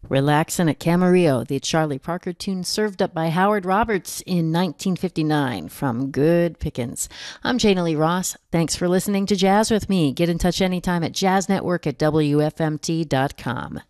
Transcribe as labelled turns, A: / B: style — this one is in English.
A: Relaxin' at Camarillo, the Charlie Parker tune served up by Howard Roberts in 1959 from Good Pickins. I'm Jana Lee Ross. Thanks for listening to Jazz with me. Get in touch anytime at jazznetwork@wfmt.com.